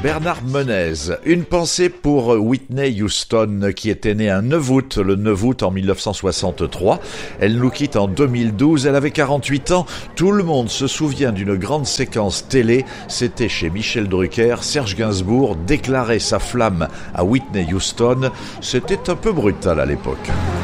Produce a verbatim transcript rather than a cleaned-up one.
Bernard Menez, une pensée pour Whitney Houston qui était née un neuf août, le neuf août en mille neuf cent soixante-trois. Elle nous quitte en deux mille douze, elle avait quarante-huit ans. Tout le monde se souvient d'une grande séquence télé, c'était chez Michel Drucker. Serge Gainsbourg déclarait sa flamme à Whitney Houston. C'était un peu brutal à l'époque.